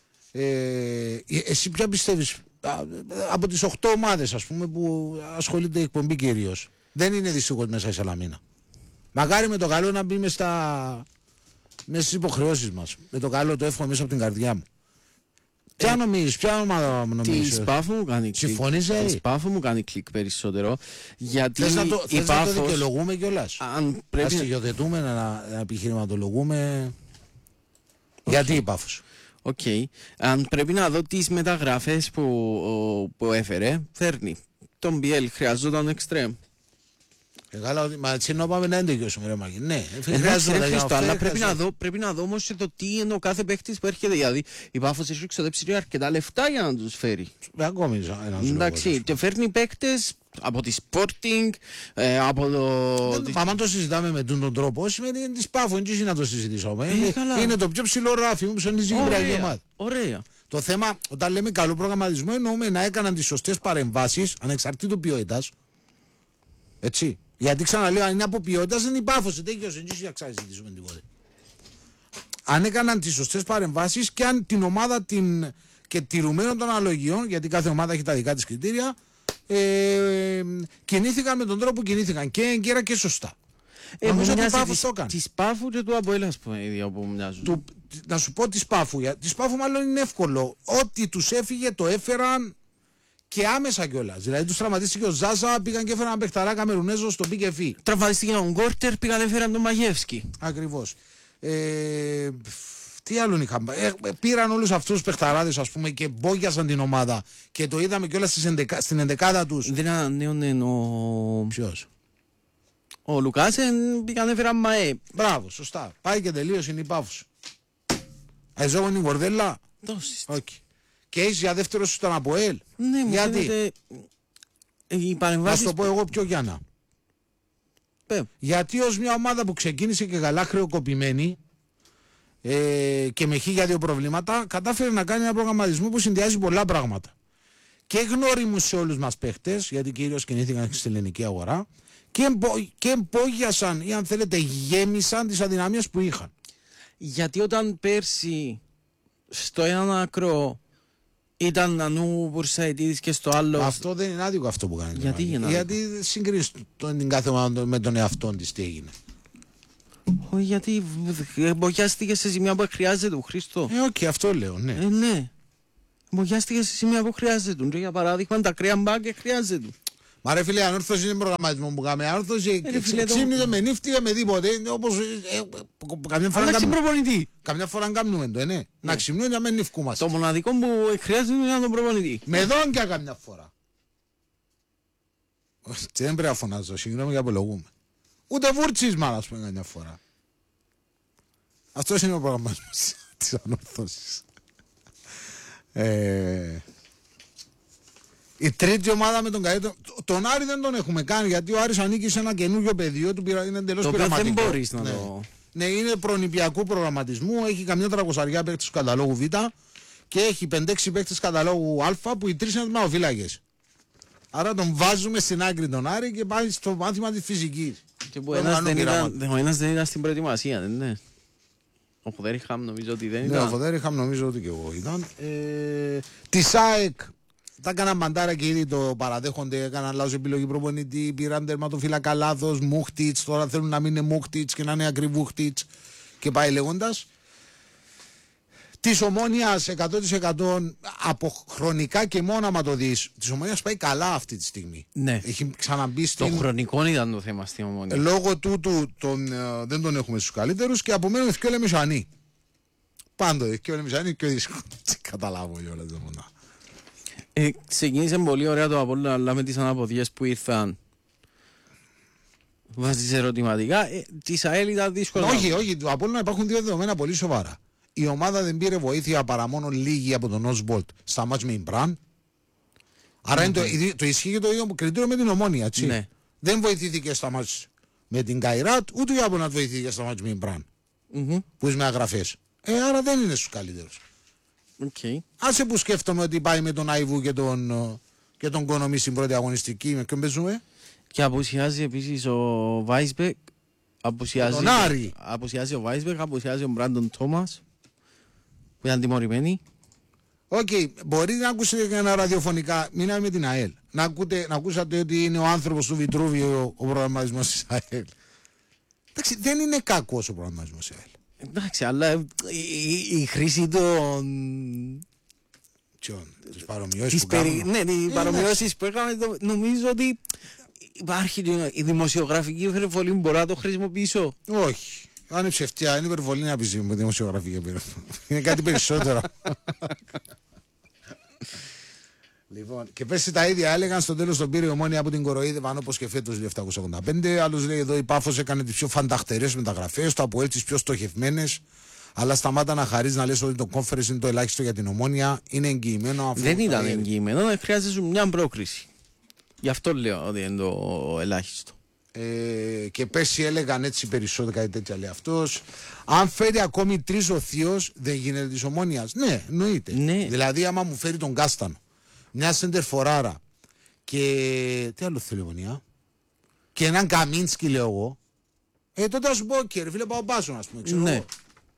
Εσύ ποια πιστεύεις από τις 8 ομάδες ας πούμε που ασχολείται η εκπομπή κυρίως? Δεν είναι δυστυχώς μέσα η Σαλαμίνα. Μακάρι με το καλό να μπει μέσα στις υποχρεώσεις μας. Με το καλό το εύχομαι μέσα από την καρδιά μου. Ποια νομίζεις, ποια ομάδα νομίζεις? Τη Σπάφου μου κάνει κλικ. Συμφωνείς? Τη Σπάφου μου κάνει κλικ περισσότερο. Γιατί θες να το δικαιολογούμε κιόλας? Αν πρέπει να στοιχειοθετούμε, να επιχειρηματολογούμε. Γιατί η Πάφος? Οκ. Αν πρέπει να δω τις μεταγραφές που έφερε, φέρνει τον Μπιέλ, χρειαζόταν εξτρέμ. Μα έτσι να πάμε να εντεκιώσουμε ρε Μάκη. Ναι, αλλά πρέπει να δω όμως το τι είναι ο κάθε παίχτης που έρχεται. Δηλαδή η Πάφος έχει ξοδέψει αρκετά λεφτά για να τους φέρει. Ακόμη εντάξει, και φέρνει παίχτες από τη Sporting, από το... Αν το συζητάμε με τον τρόπο, σημαίνει είναι της Πάφου, έτσι να το συζητήσουμε. Είναι το πιο ψηλό ράφι που ψωνίζει η Κυπριακή ομάδα. Ωραία. Το θέμα, όταν λέμε καλό προγραμματισμό, εννοούμε να έκαναν τις σωστές παρεμβάσεις ανεξαρτήτου ποιότητας. Έτσι. Γιατί ξαναλέω, αν είναι από ποιότητας δεν υπάρχει τέτοιος, δεν για ξαναζητήσουμε τίποτε. Αν έκαναν τις σωστές παρεμβάσεις και αν την ομάδα και τηρουμένων των αναλογιών, γιατί κάθε ομάδα έχει τα δικά της κριτήρια, κινήθηκαν με τον τρόπο που κινήθηκαν και έγκαιρα και σωστά. Νομίζω ότι η Πάφος το έκανε. Της Πάφου και του Αποέλας που μοιάζουν. Να σου πω της Πάφου. Της Πάφου μάλλον είναι εύκολο. Ό,τι τους έφυγε το έφεραν και άμεσα κιόλας. Δηλαδή τους τραυματίστηκε ο Ζάσα, πήγαν και έφεραν παιχταρά Καμερουνέζο στον Πικεφή. Τραυματίστηκε ο Γκόρτερ, πήγαν και έφεραν τον Μαγεύσκι. Ακριβώς. Τι άλλον είχαμε. Πήραν όλους αυτούς τους παιχταράδες ας πούμε και μπόγιασαν την ομάδα και το είδαμε κιόλας στην ενδεκάδα τους. Δεν ανανέωνε ο... Ποιος? Ο Λουκάσεν, πήγαν έφεραν ΜΑΕ. Μπράβο, σωστά. Πάει και τελείωσε η Πάφος. Εζόγονη Βορδέλα. Δώσεις. Okay. Και έχεις για δεύτερο σου τον Αποέλ. Ναι, γιατί? Να σου το πω εγώ πιο Γιάννα. Γιατί ως μια ομάδα που ξεκίνησε και καλά χρεοκοπημένη και με 1.002 προβλήματα, κατάφερε να κάνει ένα προγραμματισμό που συνδυάζει πολλά πράγματα. Και γνώριμους σε όλους μας παίχτες, γιατί κυρίως κινήθηκαν στην ελληνική αγορά, και εμπόγιασαν ή αν θέλετε γέμισαν τις αδυναμίες που είχαν. Γιατί όταν πέρσι στο έναν άκρο ήταν Νανού Μπουρσαϊτίδης και στο άλλο... Αυτό δεν είναι άδικο αυτό που κάνει. Γιατί συγκρίνεις την κάθε ομάδα με τον εαυτό της τι έγινε. Γιατί εμπογιάστηκε σε ζημιά που χρειάζεται ο Χρήστο. Όχι, αυτό λέω, ναι. Ναι. Μογιάστηκε σε σημεία που χρειάζεται. Και για παράδειγμα τα κρέα μπάγκε χρειάζεται. Μα ρε φίλε, ανόρθωση είναι προγραμματισμό που κάνουμε. Ανόρθωση ξύπνησε με νύφτια με τίποτε. Όπως καμιά φορά κάνουμε το, ναι. Να ξυπνούν για με νύφκούμαστε. Το μοναδικό που χρειάζεται είναι να τον προπονητή. Με δόντια καμιά φορά. Και δεν πρέπει να φωνάζω, συγγνώμη και απολογούμε. Ούτε βούρτσισμα, ας πούμε, καμιά φορά. Αυτός είναι ο προγραμματισμός της ανόρθωσης. Η τρίτη ομάδα με τον καλύτερο. Τον Άρη δεν τον έχουμε κάνει γιατί ο Άρης ανήκει σε ένα καινούργιο πεδίο του, είναι εντελώς πειραματικό. Δεν μπορείς να το. Ναι, είναι προνηπιακού προγραμματισμού. Έχει καμιά 300 παίκτες του καταλόγου Β και έχει 5-6 παίκτες καταλόγου Α που οι 3 είναι ατμαοφύλακες. Άρα τον βάζουμε στην άκρη τον Άρη και πάει στο μάθημα της φυσικής. Και που ένας δεν ήταν στην προετοιμασία, δεν είναι. Ο Φοδέριχαμ νομίζω ότι δεν ήταν. Ναι, ο Φοδέριχαμ νομίζω ότι και εγώ ήταν. Τη ΣΑΕΚ τα έκαναν μαντάρα και ήδη το παραδέχονται. Έκαναν λάθος επιλογή προπονητή. Πήραν τερματοφύλακα λάθος. Μούχτιτς. Τώρα θέλουν να μην είναι Μούχτιτς και να είναι ακριβούχτιτς. Και πάει λέγοντας. Της Ομόνοιας 100% από χρονικά και μόνο άμα το δεις. Της Ομόνοιας πάει καλά αυτή τη στιγμή. Ναι. Έχει ξαναμπεί στην. Το χρονικό ήταν το θέμα στην Ομόνια. Λόγω τούτου δεν τον έχουμε στους καλύτερους και απομένουν ευκαιρία Λεμισανή. Πάντοτε ευκαιρία Λεμισανή και δύσκολο. Καταλάβω όλα τα μονά. Ξεκίνησε πολύ ωραία το Απόλλωνα, αλλά με τις αναποδιές που ήρθαν βάζεις ερωτηματικά. Της ΑΕΛ ήταν δύσκολο. Όχι, το Απόλλωνα υπάρχουν δύο δεδομένα πολύ σοβαρά. Η ομάδα δεν πήρε βοήθεια παρά μόνο λίγη από τον Όσμπολτ στα μάτς με Ιμπράν. Άρα είναι το ισχύει και το ίδιο κριτήριο με την Ομόνια, έτσι. Ναι. Δεν βοηθήθηκε στα μάτς με την Καϊράτ, ούτε ο Απόλλωνας βοηθήθηκε στα μάτς με Ιμπράν. Που είσαι με αγραφές. Άρα δεν είναι στους καλύτερους. Okay. Άσε που σκέφτομαι ότι πάει με τον Αϊβού και τον Κονομή στην πρώτη αγωνιστική. Με ποιον παίζουμε. Και απουσιάζει επίσης ο Βάισμπεκ. Απουσιάζει ο Βάισμπεκ, απουσιάζει ο Μπράντον Τόμας. Που ήταν τιμωρημένοι. Οκ, μπορείτε να ακούσετε και ένα ραδιοφωνικά. Μείναμε με την ΑΕΛ. Να ακούσατε ότι είναι ο άνθρωπος του Βιτρούβιου ο προγραμματισμός της ΑΕΛ. Εντάξει, δεν είναι κακός ο προγραμματισμός της ΑΕΛ. Εντάξει, αλλά η χρήση των. Τις παρομοιώσεις που κάνουν. Ναι, τις παρομοιώσεις που έκαμε, νομίζω ότι υπάρχει η δημοσιογραφική υπερβολή που μπορώ να το χρησιμοποιήσω. Όχι. Αν είναι ψευτιά, είναι υπερβολή να πεις με δημοσιογραφική υπερβολή. Είναι κάτι περισσότερο. Λοιπόν, και πέσει τα ίδια έλεγαν στο τέλος τον πήρε η Ομόνια από την κοροϊδεύαν όπως και φέτος 785. Άλλος λέει εδώ η Πάφος έκανε τις πιο φανταχτερές μεταγραφές, το ΑΠΟΕΛ τις πιο στοχευμένες. Αλλά σταμάτα να χαρίζει να λες ότι το conference είναι το ελάχιστο για την Ομόνια. Είναι εγγυημένο. Δεν ήταν εγγυημένο, χρειάζεται μια πρόκριση. Γι' αυτό λέω ότι είναι το ελάχιστο. Και πέσει έλεγαν έτσι περισσότερο, κάτι τέτοια λέει αυτός. Αν φέρει ακόμη 3 ο θείος, δεν γίνεται της Ομόνιας. Ναι, εννοείται. Ναι. Δηλαδή, άμα μου φέρει τον Κάστανο, μια σεντερφοράρα και. Τι άλλο θέλει η Ομόνια. Και έναν Καμίνσκι, λέω εγώ. Τότε θα σου πω, κύριε φίλε, πάω πάσο, α πούμε. Ξέρω ναι. Εγώ.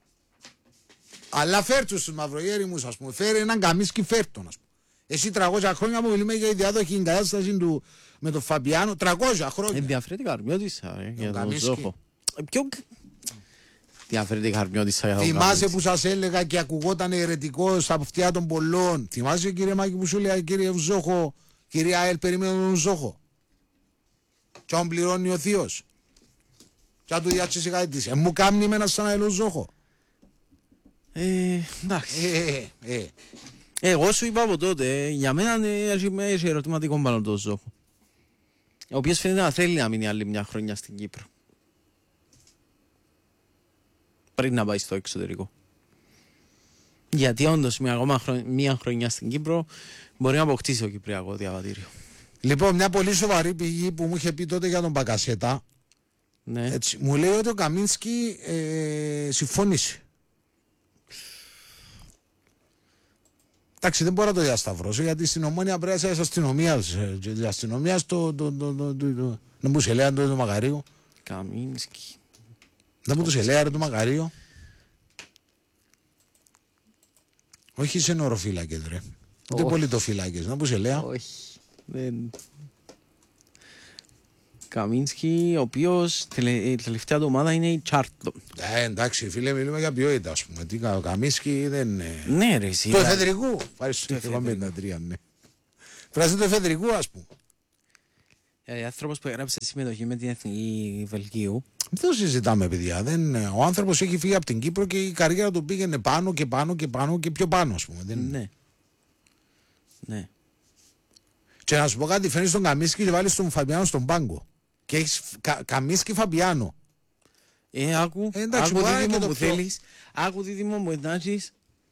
Αλλά φέρ' του στους μαυρογέριμους, ας πούμε. Φέρει έναν Καμίνσκι, φέρ' τον, ας πούμε. Εσύ 300 χρόνια που μιλούμε για η διάδοχη εγκατάσταση του με τον Φαμπιάνο, 300 χρόνια. Ενδιαφέρεται Καρμιώτησα για τον Ζόχο. Ποιο ενδιαφέρεται Καρμιώτησα για τον Ζόχο. Θυμάσαι που σας έλεγα και ακουγόταν αιρετικός από αυτιά των πολλών. Θυμάσαι κύριε Μάκη που σου λέει κύριε Ζόχο, κυρία ΑΕΛ περιμένω τον Ζόχο. Και αν πληρώνει ο θείος. Και αν του διάτσισε κάτι της. Μου κάμνει με ένα σαν ΑΕΛ Ζόχο. Εντάξει. Εγώ σου είπα από τότε, για μένα έχει ερωτηματικό πάνω τον Ζόχο. Ο οποίος φαίνεται να θέλει να μείνει άλλη μια χρονιά στην Κύπρο. Πριν να πάει στο εξωτερικό. Γιατί όντως μια χρονιά στην Κύπρο μπορεί να αποκτήσει ο Κυπριακό διαβατήριο. Λοιπόν, μια πολύ σοβαρή πηγή που μου είχε πει τότε για τον Μπακασέτα. Ναι. Έτσι, μου λέει ότι ο Καμίνσκι συμφώνησε. Εντάξει, δεν μπορώ να το διασταυρώσω γιατί στην Ομόνια πρέπει να είσαι αστυνομίας. Η αστυνομία δεν μου σε λέει αν το Μακαρίου. Καμίνσκι. Δεν μου το σε λέει το Μακαρίου. Όχι σε νοροφύλακες ρε. Ούτε πολιτοφύλακες. Να μου σε λέει. Όχι. Δεν. Καμίνσκι, ο οποίος τελευταία εβδομάδα είναι η Τσάρτον. Εντάξει, φίλε, μιλούμε για ποιότητα, ας πούμε. Τι ο Καμίνσκι δεν είναι. Ναι, ρε, εσύ. Το εφεδρικού. Ευχαριστώ. Εγώ 53, ναι. Φράζει το εφεδρικού, ας πούμε. Άνθρωπος που έγραψε συμμετοχή με την Εθνική Βελγίου. Δεν το συζητάμε, παιδιά. Ο άνθρωπος έχει φύγει από την Κύπρο και η καριέρα του πήγαινε πάνω και πάνω και πάνω και πιο πάνω, ας πούμε. Ναι. Ναι. Και να σου πω κάτι, φέρνεις τον Καμίνσκι και βάλεις τον Φαμπιάνο στον πάγκο. Και έχεις Καμίνσκι Φαμπιάνο. Άκου δίδυμο που θέλεις. Άκου δίδυμο που εντάσεις.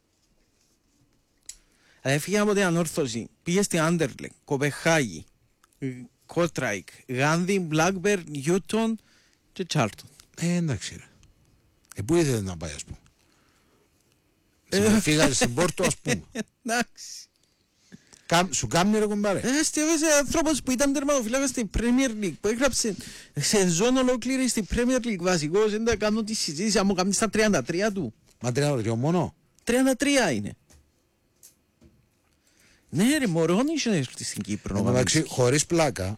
Έφυγε από την ανόρθωση. Πήγε στη Άντερλεκ, Κοπεχάγη, Κότραικ, Γάνδη, Μπλάκμπερν, Γιούτον και Τσάρτον. Εντάξει ρε. Πού ήθελε να πάει, ας πούμε. Φύγατε στην Πόρτο, ας πούμε. Εντάξει. Σου κάνει ρε κομπάρε. Στιαβέσε άνθρωπος που ήταν τερματοφύλακας στην Premier League, που έγραψε σεζόν ολόκληρη στην Premier League βασικός, δεν τα κάνω τη συζήτηση, αν μου κάνει στα 33 του. Μα 33 μόνο. 33 είναι. Ναι ρε, μωρόν είχε έρθει στην Κύπρο. Εντάξει, χωρίς πλάκα,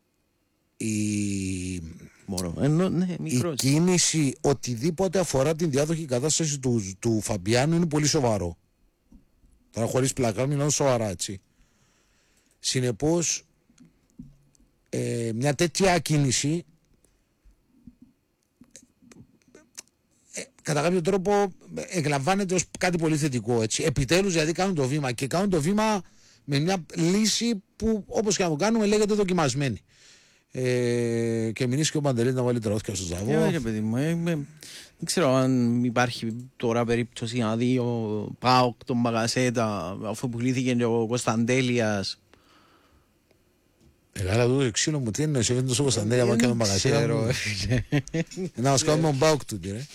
η κίνηση οτιδήποτε αφορά την διάδοχη κατάσταση του Φαμπιάνου είναι πολύ σοβαρό. Τώρα χωρίς πλάκα, μιλάω σοβαρά, έτσι. Συνεπώς, μια τέτοια κίνηση κατά κάποιο τρόπο εκλαμβάνεται ως κάτι πολύ θετικό, έτσι. Επιτέλους δηλαδή κάνουν το βήμα και κάνουν το βήμα με μια λύση που όπως και να το κάνουμε λέγεται δοκιμασμένη. Και μηνύσει και ο Παντελής να βάλει τραγούδια στο Ζαβό. Παιδί μου, δεν ξέρω αν υπάρχει τώρα περίπτωση να δει ο ΠΑΟΚ, τον Μπαγκασέτα, αφού πουλήθηκε και ο Κωνσταντέλιας. Καλά του ξύλο μου, τι είναι, σε φαίνεται ο Κωνσταντέλια πάνω και τον Μπαγκασέτα. Να μας κάνουμε τον ΠΑΟΚ του, ρε.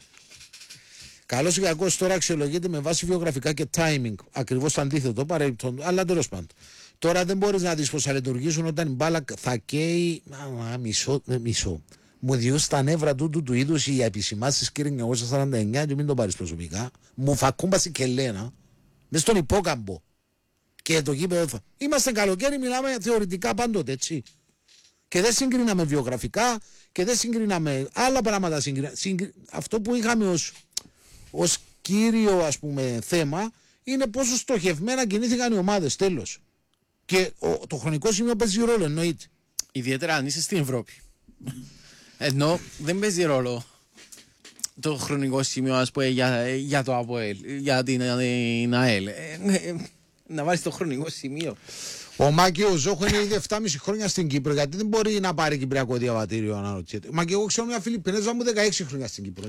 Καλώς ή κακώς τώρα αξιολογείται με βάση βιογραφικά και timing. Ακριβώς το αντίθετο, αλλά τέλος πάντων. Τώρα δεν μπορείς να δεις πως θα λειτουργήσουν όταν η μπάλα θα καίει. Μισό. Μου διούσε τα νεύρα του είδους οι επισημάσεις κύριε 949 και μην το πάρεις προσωπικά. Μου φακούμπασε και λένα. Μες στον υπόκαμπο. Και το γήπεδο. Είμαστε καλοκαίρι, μιλάμε θεωρητικά πάντοτε, έτσι. Και δεν συγκρίναμε βιογραφικά και δεν συγκρίναμε άλλα πράγματα. Αυτό που είχαμε ως κύριο, ας πούμε, θέμα είναι πόσο στοχευμένα κινήθηκαν οι ομάδες, τέλος. Και το χρονικό σημείο παίζει ρόλο, εννοείται. Ιδιαίτερα αν είσαι στην Ευρώπη. Ενώ δεν παίζει ρόλο το χρονικό σημείο, ας πούμε, για το ΑΠΟΕΛ, για την ΑΕΛ. Να βάλεις το χρονικό σημείο. Ο Μάκη ο Ζόχο είναι ήδη 7,5 χρόνια στην Κύπρο, γιατί δεν μπορεί να πάρει κυπριακό διαβατήριο, αναρωτιέται. Μα και εγώ ξέρω μια Φιλιππινέζα μου 16 χρόνια στην Κύπρο.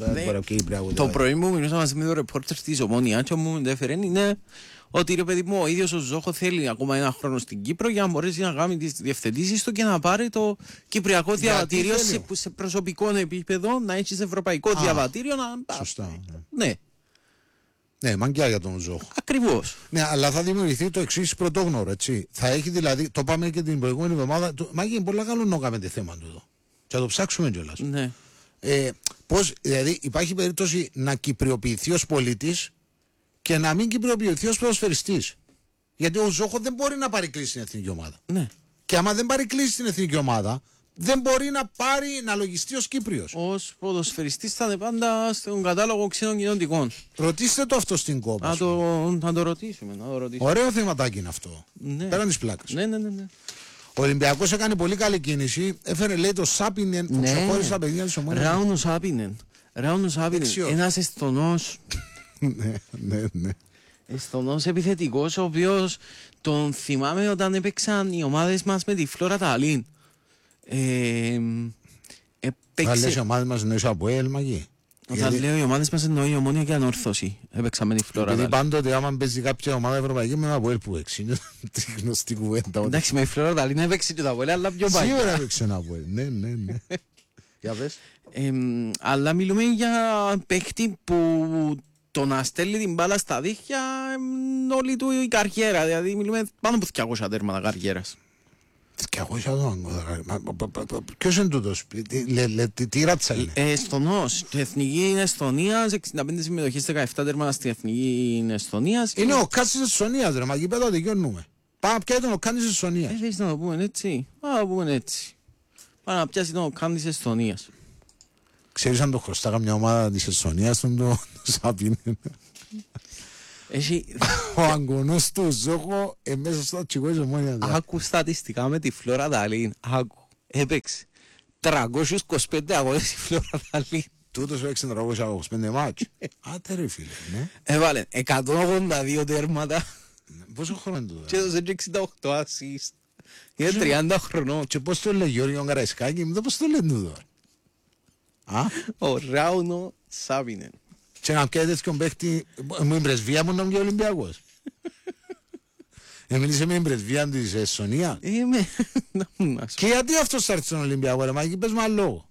Το πρωί μου μιλούσα μαζί με τον ρεπόρτερ της Ομόνιας και μου ενδιαφέρει είναι ότι ρε παιδί μου, ο ίδιος ο Ζόχο θέλει ακόμα ένα χρόνο στην Κύπρο για να μπορέσει να κάνει τις διευθετήσεις του και να πάρει το κυπριακό διαβατήριο σε προσωπικό επίπεδο, να έχει ευρωπαϊκό διαβατήριο. Σωστά. Ναι. Ναι, μαγκιά για τον Ζόχο. Ακριβώς. Ναι, αλλά θα δημιουργηθεί το εξής πρωτόγνωρο, έτσι. Θα έχει δηλαδή, το πάμε και την προηγούμενη εβδομάδα. Μάγκη είναι πολύ καλό να κάνουμε τη θέμα του εδώ. Και θα το ψάξουμε κιόλας. Ναι. Πώς, δηλαδή, υπάρχει περίπτωση να κυπριοποιηθεί ως πολίτης και να μην κυπριοποιηθεί ως ποδοσφαιριστής. Γιατί ο Ζόχο δεν μπορεί να πάρει κλίση στην εθνική ομάδα. Ναι. Και άμα δεν πάρει κλίση στην εθνική ομάδα, δεν μπορεί να λογιστεί ως Κύπριος. Ως ποδοσφαιριστής θα είναι πάντα στον κατάλογο ξένων κοινωνικών. Ρωτήστε το αυτό στην κόπα. Να το ρωτήσουμε. Ωραίο θεματάκι είναι αυτό. Ναι. Πέραν της πλάκας. Ναι. Ο Ολυμπιακός έκανε πολύ καλή κίνηση. Έφερε, λέει, το Σάπινεν που ξεχώρισε τα παιδιά της Ομόνιας. Ράουνο Σάπινεν. Ένας Εστονός. Ναι. Εστονός επιθετικός, ο οποίος τον θυμάμαι όταν έπαιξαν οι ομάδες μας με τη Φλόρα Ταλίν. Θα λες οι ομάδες μας εννοείς από ΑΠΟΕΛ. Όταν λέω οι ομάδες μας εννοεί η Ομόνια και Ανόρθωση. Έπαιξαμε τη Φλόρα Ταλίν. Γιατί πάντοτε άμα παίζει κάποια ομάδα ευρωπαϊκή με ΑΠΟΕΛ που έξι. Είναι τη γνωστή κουβέντα. Εντάξει, με η Φλόρα Ταλίν έπαιξε και το ΑΠΟΕΛ, αλλά πιο πάει. Σίγουρα έπαιξε ένα ΑΠΟΕΛ. Ναι. Για πες. Αλλά μιλούμε για παίκτη που το να στέλνει την μπάλα στα δίχτυα όλη του η καριέρα. Δηλαδή μιλούμε πάνω από 200 τέρματα καριέρας. 200 ποιος είναι τούτος, τι ράτσα είναι? Εστονός, η εθνική είναι Εστονίας, 65 συμμετοχές, 17 τέρματα στην εθνική είναι Εστονίας. Είναι ο Κάτς της Εστονίας ρε, μα γήπεδο δικαιώνουμε. Πάμε ποια ήταν ο Κάτς της Εστονίας. Θέλεις να το πούμε έτσι, να το πούμε έτσι. Πάει να πιάσει τον καν της Εσθονίας. Ξέρεις αν το χρωστάγα μια ομάδα της Εσθονίας τον Σάπιν. Ο αγγονός του Ζόχο μέσα στο τσιγόζο μόνοι. Άκου στατιστικά με τη Φλόρα Ταλίν. Άκου. Έπαιξε 325 αγώνες η Φλόρα Ταλίν. Τούτος έπαιξε 325 μάτς. Άτε ρε φίλε, ναι. Έβαλε 182 τέρματα. Πόσο χρόνο είναι τούτο? Και έδωσε 68 ασίστ. Είναι 30 χρονών. Και πώς το λέει Γιώργο Καραϊσκάκη, μετά πώς το λένε τούτο? Ο Ράουνο Σάβινεν. Και να πιέτε τέτοιον παίχτη, μου η πρεσβεία μου να βγει ο Ολυμπιακός. Εμείς με την πρεσβεία της Εσθονίας. Και γιατί αυτός θα έρθει στον Ολυμπιακό ρε Μάκη, πες μα λόγο.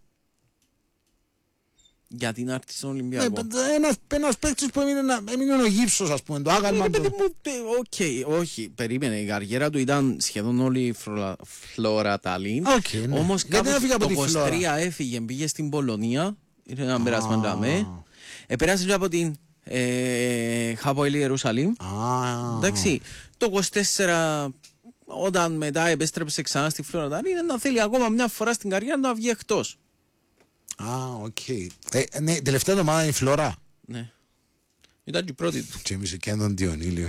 Γιατί να έρθει στον Ολυμπιακό? Ένας παίκτης που έμεινε ο γύψος ας πούμε, το άγαλμα του. Όχι, περίμενε, η καριέρα του ήταν σχεδόν όλη Φλόρα Ταλίν. Όμως κάπου το 23 έφυγε, πήγε στην Πολωνία, ήρθε ένα περάσμα νταμέ. Επέρασε και από την Χαποέλ Ιερουσαλήμ. Εντάξει, το 24 όταν μετά επέστρεψε ξανά στη Φλόρα Ταλίν να θέλει ακόμα μια φορά στην καριέρα να βγει εκτός. Οκ. Ναι, τελευταία εβδομάδα είναι η Φλόρα. Ναι. Ήταν και η πρώτη του. Και εμείς και τον Διονύλιο.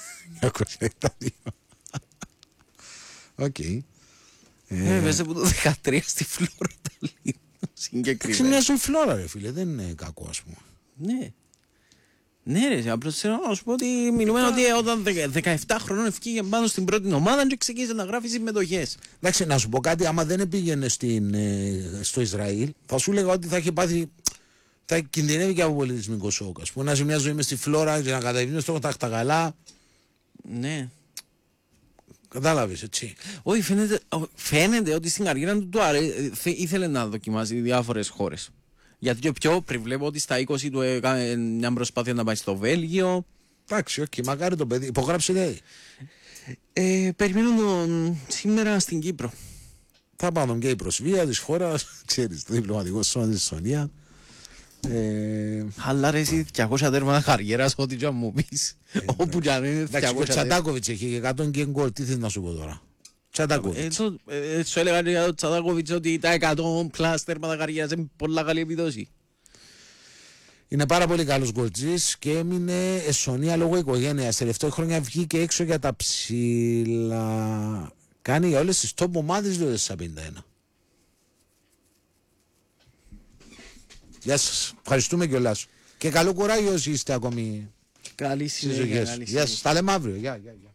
Οκ. Βέβαια που το 13 στη Φλόρα Ταλίν. Συγκεκριμένα. Είναι μια ζωή Φλόρα ρε φίλε, δεν είναι κακό ας πούμε. Ναι. Ναι ρε, απλώς θέλω να σου πω ότι μιλούμε ότι όταν 17 χρονών ευκήγε πάνω στην πρώτη ομάδα και ξεκίνησε να γράφει συμμετοχές. Εντάξει, να σου πω κάτι, άμα δεν πήγαινε στο Ισραήλ, θα σου έλεγα ότι θα είχε πάθει, θα κινδυνεύει και από πολιτισμικό σοκ. Ας πούμε, να είσαι μια ζωή μες στη Φλόρα και να κατεβαίνεις στο Ταχταγαλά. Ναι. Κατάλαβες, έτσι. Όχι, φαίνεται ότι στην καριέρα του ήθελε να δοκιμάσει διάφορες χώρες. Γιατί και πιο πριν βλέπω ότι στα 20 του έκανε μια προσπάθεια να πάει στο Βέλγιο. Εντάξει, οκ, μακάρι το παιδί. Υπογράψε λέει. Περιμένω τον σήμερα στην Κύπρο. Θα πάμε και η προσβία της χώρας, ξέρεις, το διπλωματικό σώμα της Εσθονίας. Αλλά ρε εσύ 200 τέρματα καριέρας, ό,τι και αν μου πεις. Όπου και αν είναι 200 τέρματα. Ο Τσατάκοβιτς έχει 100 και γκολ, τι θες να σου πω τώρα. Τσατάκοβιτς. Σου έλεγα για τον Τσατάκοβιτς ότι τα 100 πλάς τέρματα καριέρας είναι πολλά καλή επιδόση. Είναι πάρα πολύ καλός γκολτζής και έμεινε Εσθονία λόγω οικογένειας. Τελευταία χρόνια βγήκε έξω για τα ψηλά. Κάνει για όλες τις top ομάδες του 51. Γεια σας. Ευχαριστούμε κιόλας. Και καλό κουράγιο όσοι είστε ακόμη. Καλή συνέχεια. Γεια σας. Τα λέμε αύριο. Γεια.